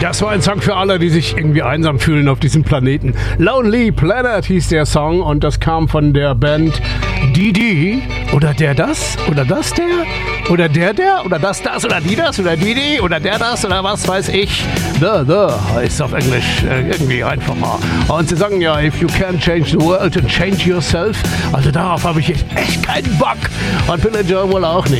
Das war ein Song für alle, die sich irgendwie einsam fühlen auf diesem Planeten. Lonely Planet hieß der Song und das kam von der Band Die. Oder der das? Oder das der? Oder der? Oder das? Oder die das? Oder die? Oder der das? Oder was weiß ich? The heißt auf Englisch irgendwie einfacher. Und sie sagen ja, if you can't change the world, then change yourself. Also darauf habe ich echt keinen Bock. Und Pillager wohl auch nicht.